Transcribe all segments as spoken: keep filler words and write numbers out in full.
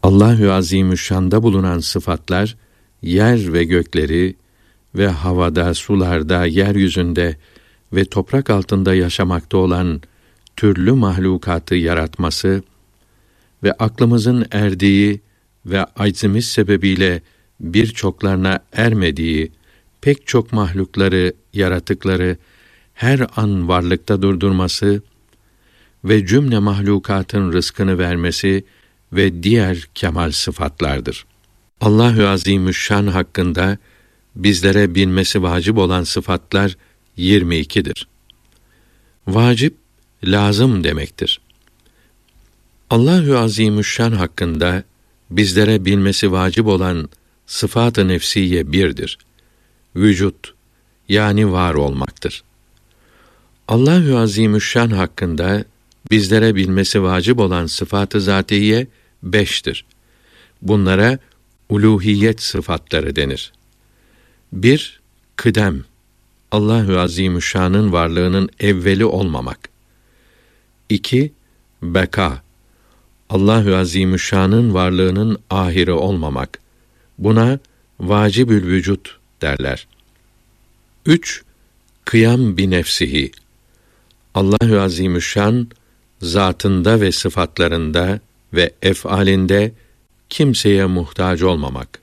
Allahü Azimüşşan'da bulunan sıfatlar, yer ve gökleri ve havada, sularda, yeryüzünde ve toprak altında yaşamakta olan türlü mahlukatı yaratması ve aklımızın erdiği ve aczimiz sebebiyle birçoklarına ermediği pek çok mahlukları, yaratıkları her an varlıkta durdurması ve cümle mahlukatın rızkını vermesi ve diğer kemal sıfatlardır. Allahü Azimüşşan hakkında bizlere bilmesi vacip olan sıfatlar yirmi ikidir. Vacip, lazım demektir. Allahü Azimüşşan hakkında bizlere bilmesi vacip olan sıfat-ı nefsiye birdir. Vücut, yani var olmaktır. Allahü Azimüşşan hakkında bizlere bilmesi vacip olan sıfat-ı zatiye beştir. Bunlara uluhiyet sıfatları denir. Bir, kıdem, Allahü Azimüşşan'ın varlığının evveli olmamak. İki, beka, Allahü Azimüşşan'ın varlığının ahiri olmamak. Buna vacibül vücut derler. Üç, kıyam bi nefsihi, Allahü Azimüşşan zatında ve sıfatlarında ve ef'alinde kimseye muhtaç olmamak.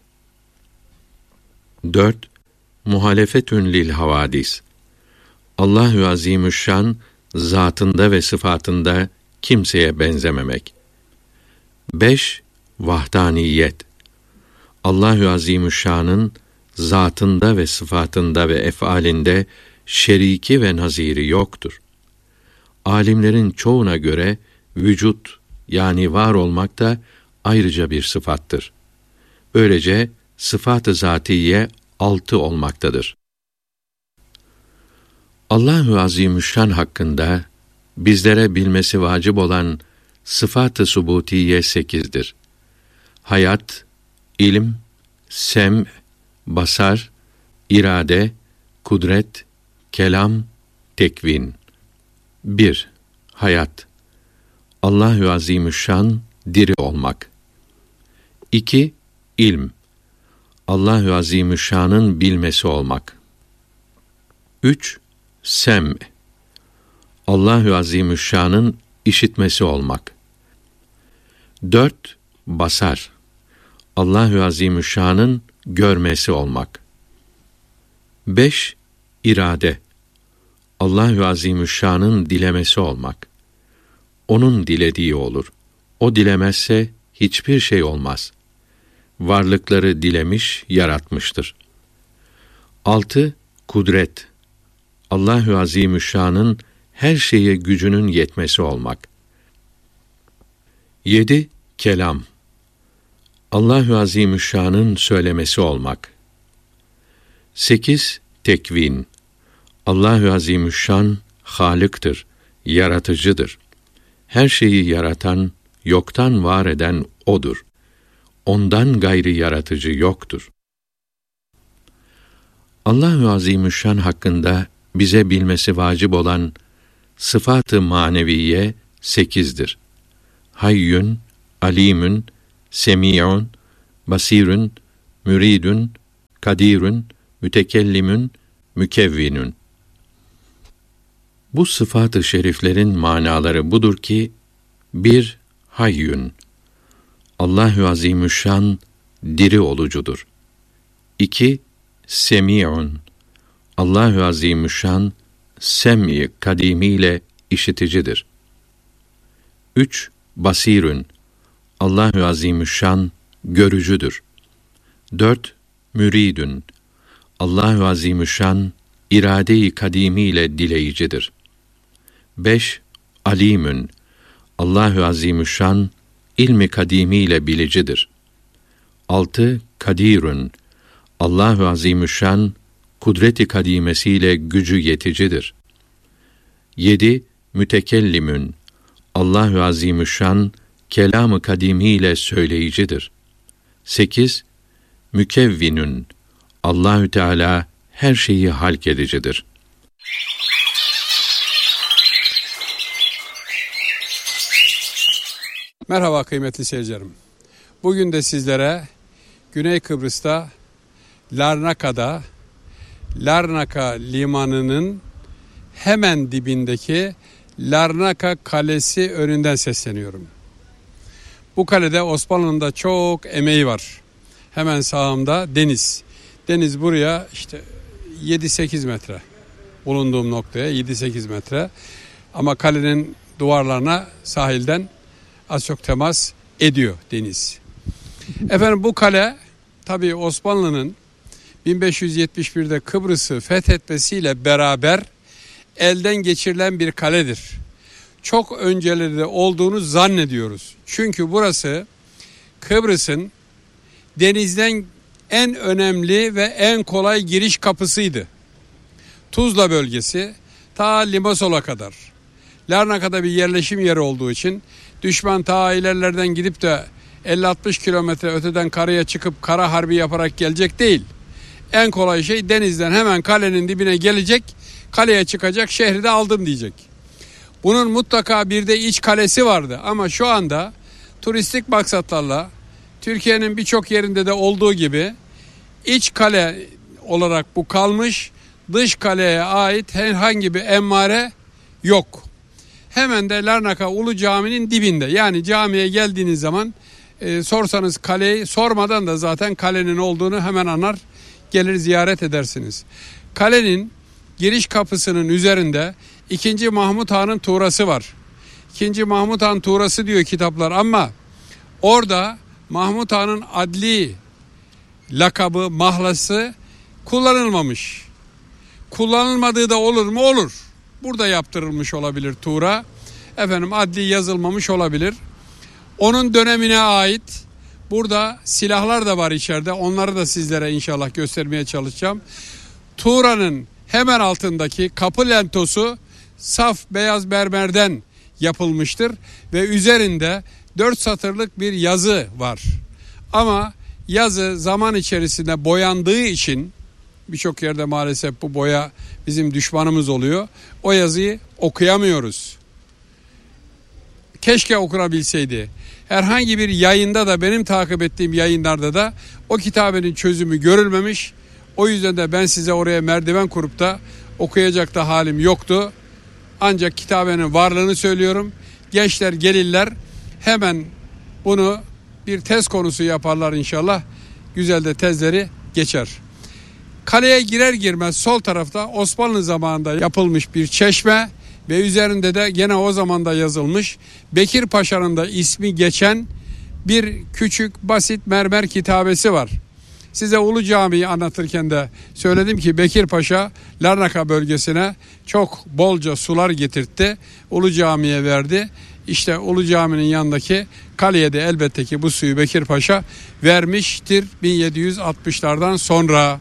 Dört, muhalefetün lil havadis, Allahü Azimüşşan zatında ve sıfatında kimseye benzememek. Beş, vahdaniyet, Allahü Azimüşşan'ın zatında ve sıfatında ve ef'alinde şeriki ve naziri yoktur. Alimlerin çoğuna göre vücut, yani var olmak da ayrıca bir sıfattır. Böylece sıfat-ı zatiye altı olmaktadır. Allahü Azimüşşan hakkında bizlere bilmesi vacip olan sıfat-ı subutiye sekizdir. Hayat, ilim, sem, basar, irade, kudret, kelam, tekvin. Bir, hayat, Allahü Azimüşşan diri olmak. İki, ilm, Allahü Azimüşşan'ın bilmesi olmak. Üç, sem, Allahü Azimüşşan'ın işitmesi olmak. Dört, basar, Allahü Azimüşşan'ın görmesi olmak. Beş, irade, Allahü Azimüşşan'ın dilemesi olmak. Onun dilediği olur. O dilemezse hiçbir şey olmaz. Varlıkları dilemiş, yaratmıştır. Altı, kudret, Allahü Azimüşşan'ın her şeye gücünün yetmesi olmak. Yedi, kelam, Allahü Azimüşşan'ın söylemesi olmak. Sekiz, tekvin, Allahü Azimüşşan Hâlık'tır, yaratıcıdır. Her şeyi yaratan, yoktan var eden O'dur. Ondan gayri yaratıcı yoktur. Allahü Azimüşşan hakkında bize bilmesi vacip olan sıfat-ı maneviye sekizdir. Hayyün, alimün, semî'un, basîrün, müridün, kadirün, mütekellimün, mükevvinün. Bu sıfat-ı şeriflerin manaları budur ki: bir, hayyün, Allahü Azimüşşan diri olucudur. İki, semî'un, Allahü Azimüşşan sem-i kadimiyle işiticidir. Üç, basîrün, Allahü Azimüşşan görücüdür. Dört, müridün, Allahü Azimüşşan irade-i kadimiyle dileyicidir. Beş, alimün, Allahü Azimüşşan ilmi kadimiyle bilicidir. Altı, kadirün, Allahü Azimüşşan kudret-i kadimesiyle gücü yeticidir. Yedi, mütekellimün, Allahü Azimüşşan kelam-ı kadimiyle söyleyicidir. Sekiz, mükevvinün, Allahü Teala her şeyi halk edicidir. Merhaba kıymetli seyircilerim. Bugün de sizlere Güney Kıbrıs'ta Larnaka'da Larnaka limanının hemen dibindeki Larnaka Kalesi önünden sesleniyorum. Bu kalede Osmanlı'nın da çok emeği var. Hemen sağımda deniz. Deniz buraya işte yedi sekiz metre. Bulunduğum noktaya yedi sekiz metre. Ama kalenin duvarlarına sahilden az çok temas ediyor deniz. Efendim bu kale tabii Osmanlı'nın bin beş yüz yetmiş birde Kıbrıs'ı fethetmesiyle beraber elden geçirilen bir kaledir. Çok önceleri de olduğunu zannediyoruz. Çünkü burası Kıbrıs'ın denizden en önemli ve en kolay giriş kapısıydı. Tuzla bölgesi ta Limassol'a kadar. Larnaka'da bir yerleşim yeri olduğu için düşman ta ilerlerden gidip de elli altmış kilometre öteden karaya çıkıp kara harbi yaparak gelecek değil. En kolay şey denizden hemen kalenin dibine gelecek, kaleye çıkacak, şehri de aldım diyecek. Bunun mutlaka bir de iç kalesi vardı ama şu anda turistik maksatlarla Türkiye'nin birçok yerinde de olduğu gibi iç kale olarak bu kalmış, dış kaleye ait herhangi bir emmare yok. Hemen de Larnaka Ulu Cami'nin dibinde, yani camiye geldiğiniz zaman e, sorsanız kaleyi, sormadan da zaten kalenin olduğunu hemen anlar, gelir ziyaret edersiniz. Kalenin giriş kapısının üzerinde ikinci Mahmut Han'ın tuğrası var. ikinci Mahmut Han tuğrası diyor kitaplar ama orada Mahmut Han'ın adli lakabı, mahlası kullanılmamış. Kullanılmadığı da olur mu? Olur. Burada yaptırılmış olabilir tuğra. Efendim adli yazılmamış olabilir. Onun dönemine ait burada silahlar da var içeride. Onları da sizlere inşallah göstermeye çalışacağım. Tuğranın hemen altındaki kapı lentosu saf beyaz mermerden yapılmıştır ve üzerinde dört satırlık bir yazı var. Ama yazı zaman içerisinde boyandığı için birçok yerde maalesef bu boya bizim düşmanımız oluyor. O yazıyı okuyamıyoruz. Keşke okunabilseydi. Herhangi bir yayında da, benim takip ettiğim yayınlarda da o kitabenin çözümü görülmemiş. O yüzden de ben size oraya merdiven kurup da okuyacak da halim yoktu. Ancak kitabenin varlığını söylüyorum. Gençler gelirler, hemen bunu bir tez konusu yaparlar inşallah. Güzel de tezleri geçer. Kaleye girer girmez sol tarafta Osmanlı zamanında yapılmış bir çeşme ve üzerinde de gene o zamanda yazılmış Bekir Paşa'nın da ismi geçen bir küçük basit mermer kitabesi var. Size Ulu Cami'yi anlatırken de söyledim ki Bekir Paşa Larnaka bölgesine çok bolca sular getirtti. Ulu Cami'ye verdi. İşte Ulu Cami'nin yanındaki kaleye de elbette ki bu suyu Bekir Paşa vermiştir bin yedi yüz altmışlardan sonra.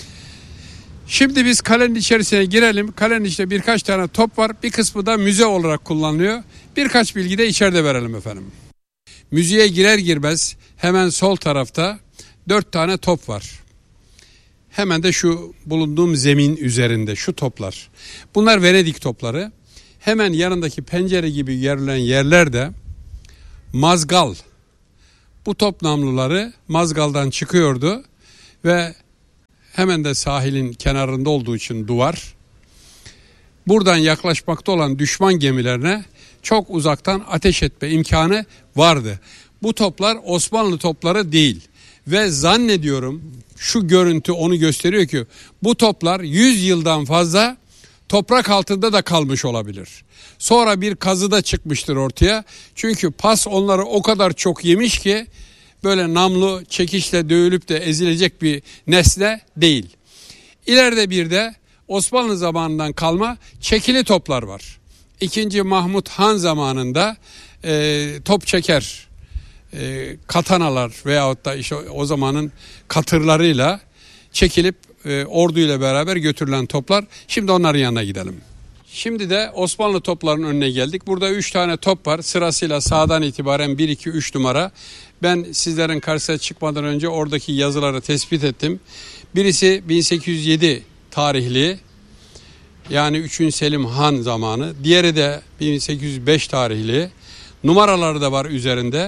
Şimdi biz kalenin içerisine girelim. Kalenin içinde birkaç tane top var. Bir kısmı da müze olarak kullanılıyor. Birkaç bilgi de içeride verelim efendim. Müzeye girer girmez hemen sol tarafta dört tane top var. Hemen de şu bulunduğum zemin üzerinde şu toplar. Bunlar Venedik topları. Hemen yanındaki pencere gibi yerlen yerlerde mazgal. Bu top namluları mazgaldan çıkıyordu ve hemen de sahilin kenarında olduğu için duvar, buradan yaklaşmakta olan düşman gemilerine çok uzaktan ateş etme imkanı vardı. Bu toplar Osmanlı topları değil ve zannediyorum şu görüntü onu gösteriyor ki bu toplar yüz yıldan fazla toprak altında da kalmış olabilir. Sonra bir kazıda çıkmıştır ortaya. Çünkü pas onları o kadar çok yemiş ki böyle namlu çekişle dövülüp de ezilecek bir nesne değil. İleride bir de Osmanlı zamanından kalma çekili toplar var. İkinci Mahmut Han zamanında e, top çeker e, katanalar veyahut da işte o zamanın katırlarıyla çekilip e, orduyla beraber götürülen toplar. Şimdi onların yanına gidelim. Şimdi de Osmanlı toplarının önüne geldik. Burada üç tane top var. Sırasıyla sağdan itibaren bir, iki, üç numara. Ben sizlerin karşısına çıkmadan önce oradaki yazıları tespit ettim. Birisi bin sekiz yüz yedi tarihli, yani üçüncü Selim Han zamanı. Diğeri de bin sekiz yüz beş tarihli. Numaraları da var üzerinde.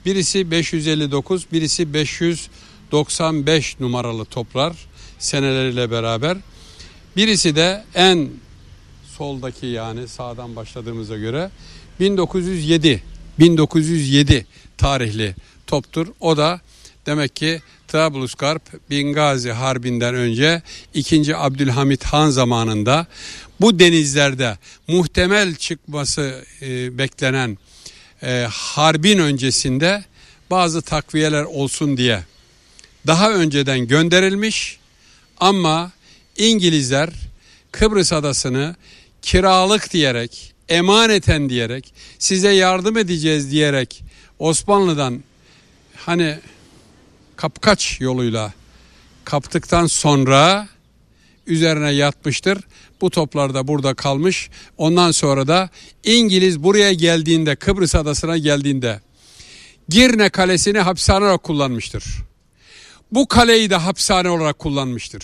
Birisi beş yüz elli dokuz, birisi beş yüz doksan beş numaralı toplar seneleriyle beraber. Birisi de en soldaki, yani sağdan başladığımıza göre bin dokuz yüz yedi bin dokuz yüz yedi tarihli toptur. O da demek ki Trablusgarp Bingazi Harbi'nden önce ikinci. Abdülhamit Han zamanında bu denizlerde muhtemel çıkması e, beklenen e, harbin öncesinde bazı takviyeler olsun diye daha önceden gönderilmiş, ama İngilizler Kıbrıs adasını kiralık diyerek, emaneten diyerek, size yardım edeceğiz diyerek Osmanlı'dan hani kapkaç yoluyla kaptıktan sonra üzerine yatmıştır. Bu toplar da burada kalmış. Ondan sonra da İngiliz buraya geldiğinde, Kıbrıs adasına geldiğinde Girne Kalesi'ni hapishane olarak kullanmıştır. Bu kaleyi de hapishane olarak kullanmıştır.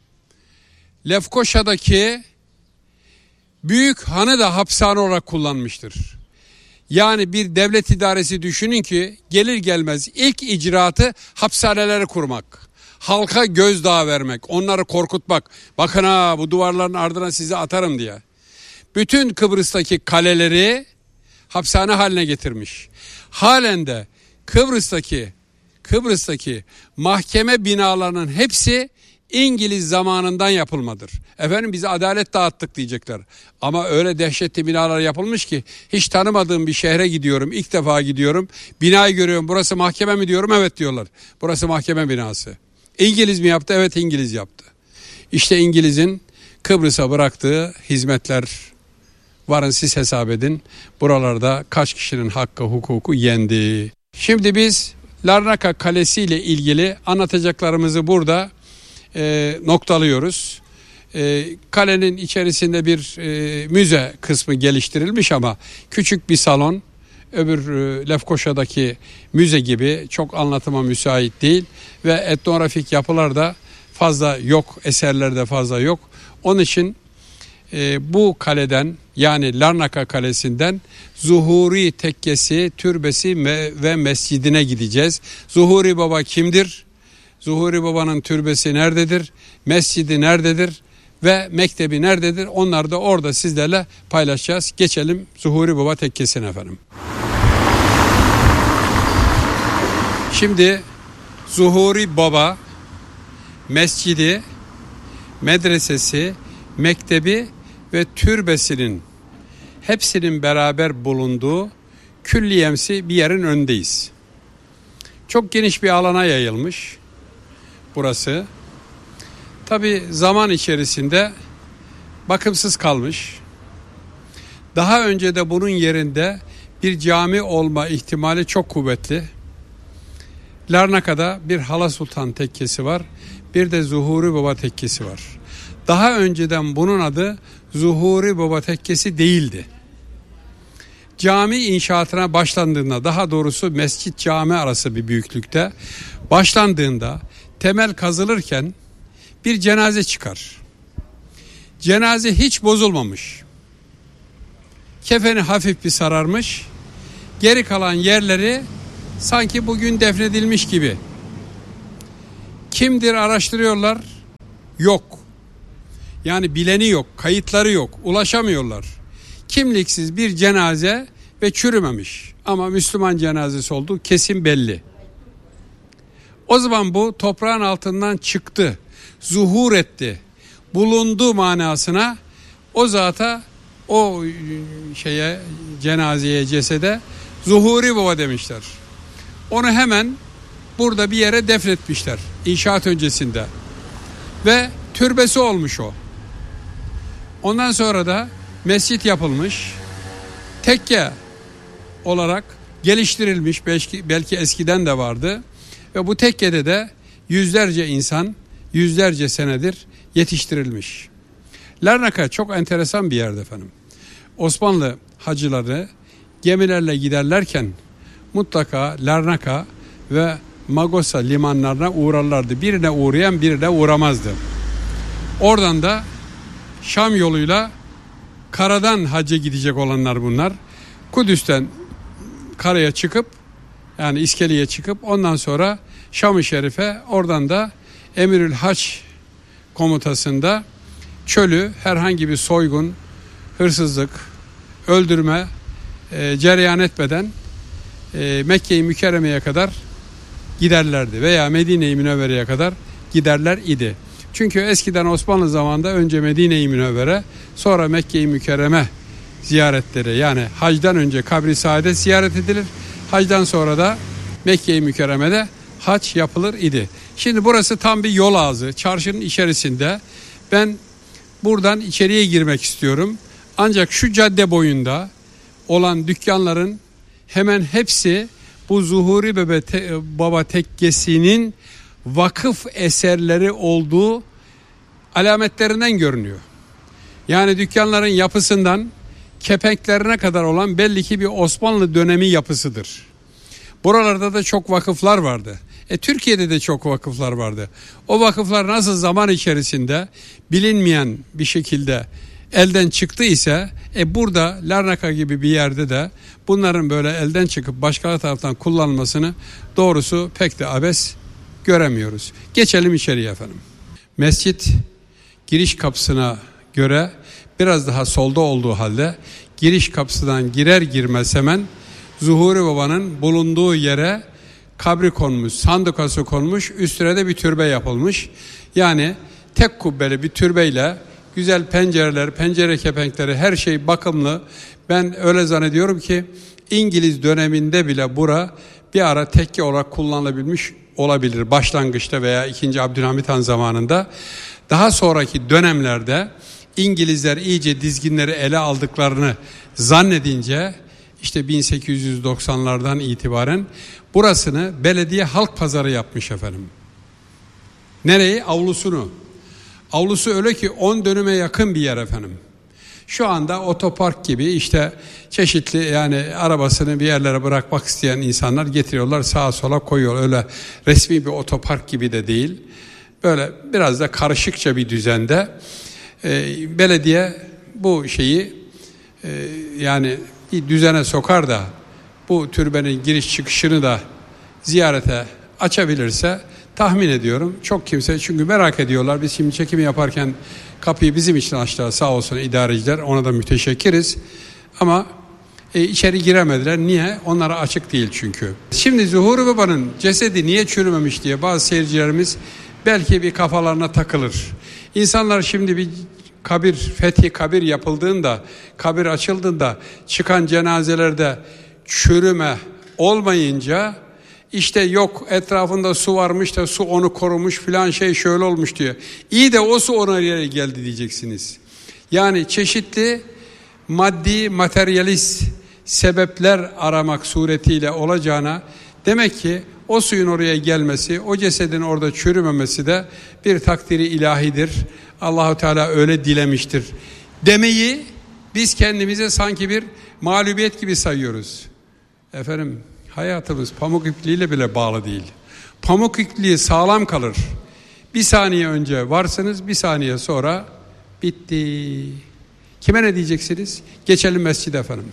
Lefkoşa'daki Büyük Han'ı da hapishane olarak kullanmıştır. Yani bir devlet idaresi düşünün ki gelir gelmez ilk icraatı hapishaneleri kurmak. Halka gözdağı vermek, onları korkutmak. Bakın ha, bu duvarların ardına sizi atarım diye. Bütün Kıbrıs'taki kaleleri hapishane haline getirmiş. Halen de Kıbrıs'taki Kıbrıs'taki mahkeme binalarının hepsi İngiliz zamanından yapılmadır. Efendim bize adalet dağıttık diyecekler. Ama öyle dehşetli binalar yapılmış ki hiç tanımadığım bir şehre gidiyorum. İlk defa gidiyorum. Binayı görüyorum. Burası mahkeme mi diyorum? Evet diyorlar. Burası mahkeme binası. İngiliz mi yaptı? Evet, İngiliz yaptı. İşte İngiliz'in Kıbrıs'a bıraktığı hizmetler, varın siz hesap edin. Buralarda kaç kişinin hakkı hukuku yendi. Şimdi biz Larnaca Kalesi ile ilgili anlatacaklarımızı burada e, noktalıyoruz. E, kalenin içerisinde bir e, müze kısmı geliştirilmiş ama küçük bir salon. Öbür e, Lefkoşa'daki müze gibi çok anlatıma müsait değil ve etnografik yapılar da fazla yok, eserler de fazla yok. Onun için e, bu kaleden, yani Larnaca Kalesi'nden Zuhuri Tekkesi, Türbesi me- ve Mescidine gideceğiz. Zuhuri Baba kimdir? Zuhuri Baba'nın türbesi nerededir? Mescidi nerededir? Ve mektebi nerededir? Onları da orada sizlerle paylaşacağız. Geçelim Zuhuri Baba Tekkesi'ne efendim. Şimdi Zuhuri Baba mescidi, medresesi, mektebi ve türbesinin hepsinin beraber bulunduğu külliyemsi bir yerin önündeyiz. Çok geniş bir alana yayılmış burası. Tabi zaman içerisinde bakımsız kalmış. Daha önce de bunun yerinde bir cami olma ihtimali çok kuvvetli. Larnaca'da bir Hala Sultan Tekkesi var. Bir de Zuhuri Baba Tekkesi var. Daha önceden bunun adı Zuhuri Baba Tekkesi değildi. Cami inşaatına başlandığında, daha doğrusu mescit cami arası bir büyüklükte başlandığında temel kazılırken bir cenaze çıkar. Cenaze hiç bozulmamış. Kefeni hafif bir sararmış. Geri kalan yerleri sanki bugün defnedilmiş gibi. Kimdir araştırıyorlar? Yok. Yani bileni yok, kayıtları yok, ulaşamıyorlar. Kimliksiz bir cenaze ve çürümemiş. Ama Müslüman cenazesi olduğu kesin belli. O zaman bu toprağın altından çıktı, zuhur etti, bulundu manasına o zata, o şeye, cenazeye, cesede Zuhuri Baba demişler. Onu hemen burada bir yere defnetmişler inşaat öncesinde. Ve türbesi olmuş o. Ondan sonra da mescit yapılmış. Tekke olarak geliştirilmiş, belki, belki eskiden de vardı. Ve bu tekkede de yüzlerce insan yüzlerce senedir yetiştirilmiş. Larnaca çok enteresan bir yerde efendim. Osmanlı hacıları gemilerle giderlerken mutlaka Larnaca ve Magosa limanlarına uğrarlardı. Birine uğrayan birine uğramazdı. Oradan da Şam yoluyla karadan hacca gidecek olanlar bunlar. Kudüs'ten karaya çıkıp Yani İskele'ye çıkıp ondan sonra Şam-ı Şerif'e, oradan da Emirül Haç komutasında çölü herhangi bir soygun, hırsızlık, öldürme e, cereyan etmeden e, Mekke-i Mükerreme'ye kadar giderlerdi veya Medine-i Münevvere'ye kadar giderler idi. Çünkü eskiden Osmanlı zamanında önce Medine-i Münevvere, sonra Mekke-i Mükerreme ziyaretleri, yani hacdan önce kabri saadet ziyaret edilir. Hacdan sonra da Mekke-i Mükerreme'de hac yapılır idi. Şimdi burası tam bir yol ağzı, çarşının içerisinde. Ben buradan içeriye girmek istiyorum. Ancak şu cadde boyunda olan dükkanların hemen hepsi bu Zuhuri Baba, te, Baba Tekkesi'nin vakıf eserleri olduğu alametlerinden görünüyor. Yani dükkanların yapısından kepenklerine kadar olan belli ki bir Osmanlı dönemi yapısıdır. Buralarda da çok vakıflar vardı. E, Türkiye'de de çok vakıflar vardı. O vakıflar nasıl zaman içerisinde bilinmeyen bir şekilde elden çıktı ise, e, burada Larnaka gibi bir yerde de bunların böyle elden çıkıp başka taraftan kullanılmasını doğrusu pek de abes göremiyoruz. Geçelim içeriye efendim. Mescit giriş kapısına göre biraz daha solda olduğu halde giriş kapısından girer girmez hemen Zuhuri Baba'nın bulunduğu yere kabri konmuş, sandukası konmuş, üstüne de bir türbe yapılmış. Yani tek kubbeli bir türbeyle güzel pencereler, pencere kepenkleri, her şey bakımlı. Ben öyle zannediyorum ki İngiliz döneminde bile bura bir ara tekke olarak kullanılabilmiş olabilir başlangıçta veya ikinci. Abdülhamit Han zamanında. Daha sonraki dönemlerde İngilizler iyice dizginleri ele aldıklarını zannedince işte bin sekiz yüz doksanlardan itibaren burasını belediye halk pazarı yapmış efendim. Nereyi? Avlusunu. Avlusu öyle ki on dönüme yakın bir yer efendim. Şu anda otopark gibi işte çeşitli, yani arabasını bir yerlere bırakmak isteyen insanlar getiriyorlar, sağa sola koyuyor. Öyle resmi bir otopark gibi de değil. Böyle biraz da karışıkça bir düzende. Ee, belediye bu şeyi e, yani bir düzene sokar da bu türbenin giriş çıkışını da ziyarete açabilirse tahmin ediyorum çok kimse, çünkü merak ediyorlar. Biz şimdi çekimi yaparken kapıyı bizim için açtılar sağ olsun idareciler, ona da müteşekkiriz. Ama e, içeri giremediler. Niye? Onlara açık değil çünkü. Şimdi Zuhuri Baba'nın cesedi niye çürümemiş diye bazı seyircilerimiz belki bir kafalarına takılır. İnsanlar şimdi bir kabir, fethi kabir yapıldığında, kabir açıldığında çıkan cenazelerde çürüme olmayınca işte yok etrafında su varmış da su onu korumuş filan, şey şöyle olmuş diyor. İyi de o su ona yere geldi diyeceksiniz. Yani çeşitli maddi, materyalist sebepler aramak suretiyle olacağına, demek ki o suyun oraya gelmesi, o cesedin orada çürümemesi de bir takdiri ilahidir. Allah-u Teala öyle dilemiştir demeyi biz kendimize sanki bir mağlubiyet gibi sayıyoruz. Efendim, hayatımız pamuk ipliğiyle bile bağlı değil. Pamuk ipliği sağlam kalır. Bir saniye önce varsınız, bir saniye sonra bitti. Kime ne diyeceksiniz? Geçelim mescide efendim.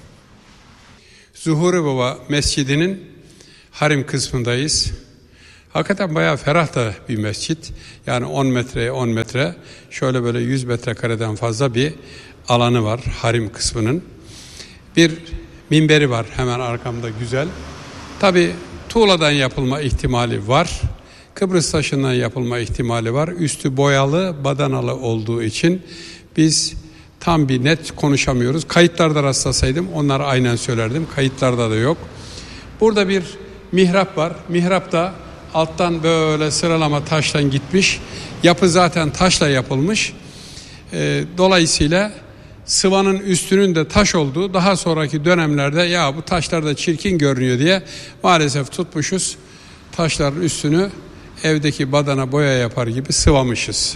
Zuhuri Baba Mescidi'nin harim kısmındayız. Hakikaten bayağı ferah da bir mescit. Yani on metreye on metre, şöyle böyle yüz metrekareden fazla bir alanı var harim kısmının. Bir minberi var hemen arkamda güzel. Tabi tuğladan yapılma ihtimali var. Kıbrıs taşından yapılma ihtimali var. Üstü boyalı, badanalı olduğu için biz tam bir net konuşamıyoruz. Kayıtlarda rastlasaydım onları aynen söylerdim. Kayıtlarda da yok. Burada bir mihrap var. Mihrap da alttan böyle sıralama taştan gitmiş. Yapı zaten taşla yapılmış. E, dolayısıyla sıvanın üstünün de taş olduğu, daha sonraki dönemlerde ya bu taşlar da çirkin görünüyor diye maalesef tutmuşuz. Taşların üstünü evdeki badana boya yapar gibi sıvamışız.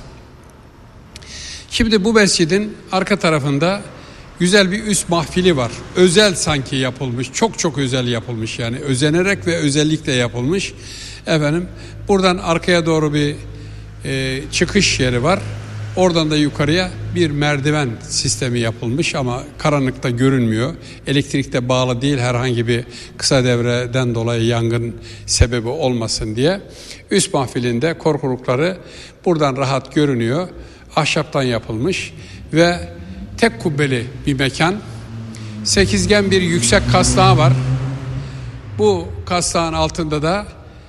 Şimdi bu mescidin arka tarafında güzel bir üst mahfili var. Özel sanki yapılmış. Çok çok özel yapılmış yani. Özenerek ve özellikle yapılmış. Efendim buradan arkaya doğru bir e, çıkış yeri var. Oradan da yukarıya bir merdiven sistemi yapılmış ama karanlıkta görünmüyor. Elektrikte bağlı değil, herhangi bir kısa devreden dolayı yangın sebebi olmasın diye. Üst mahfilinde korkulukları buradan rahat görünüyor. Ahşaptan yapılmış ve tek kubbeli bir mekan. Sekizgen bir yüksek kaslağı var. Bu kaslağın altında da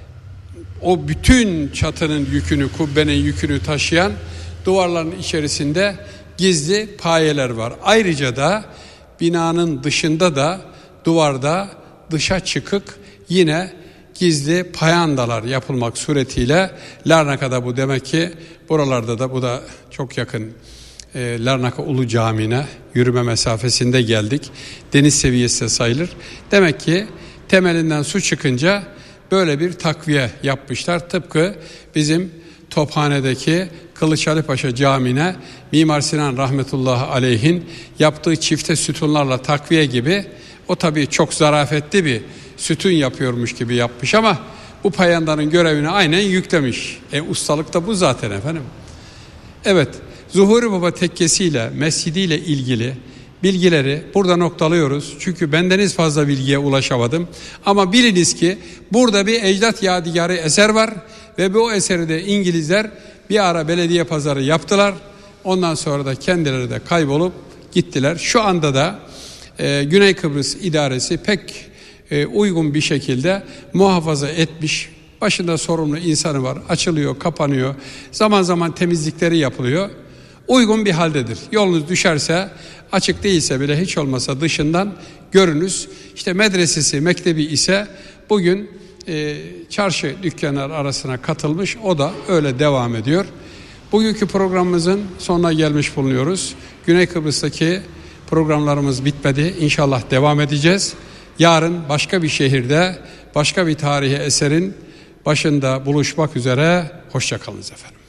o bütün çatının yükünü, kubbenin yükünü taşıyan duvarların içerisinde gizli payeler var. Ayrıca da binanın dışında da duvarda dışa çıkık yine gizli payandalar yapılmak suretiyle Larnaka'da bu demek ki buralarda da bu da çok yakın e, Larnaka Ulu Camii'ne yürüme mesafesinde geldik. Deniz seviyesi de sayılır. Demek ki temelinden su çıkınca böyle bir takviye yapmışlar. Tıpkı bizim Tophane'deki Kılıç Ali Paşa Camii'ne Mimar Sinan rahmetullahi aleyhin yaptığı çifte sütunlarla takviye gibi, o tabii çok zarafetli bir sütun yapıyormuş gibi yapmış ama bu payandanın görevini aynen yüklemiş. E ustalık da bu zaten efendim. Evet, Zuhuri Baba tekkesiyle, mescidiyle ilgili bilgileri burada noktalıyoruz. Çünkü bendeniz fazla bilgiye ulaşamadım. Ama biliniz ki burada bir ecdat yadigarı eser var ve bu eseri de İngilizler bir ara belediye pazarı yaptılar. Ondan sonra da kendileri de kaybolup gittiler. Şu anda da e, Güney Kıbrıs İdaresi pek e, uygun bir şekilde muhafaza etmiş. Başında sorumlu insanı var. Açılıyor, kapanıyor. Zaman zaman temizlikleri yapılıyor. Uygun bir haldedir. Yolunuz düşerse, açık değilse bile hiç olmasa dışından görünüz. İşte medresesi, mektebi ise bugün e, çarşı dükkanlar arasına katılmış. O da öyle devam ediyor. Bugünkü programımızın sonuna gelmiş bulunuyoruz. Güney Kıbrıs'taki programlarımız bitmedi. İnşallah devam edeceğiz. Yarın başka bir şehirde, başka bir tarihi eserin başında buluşmak üzere. Hoşça kalınız efendim.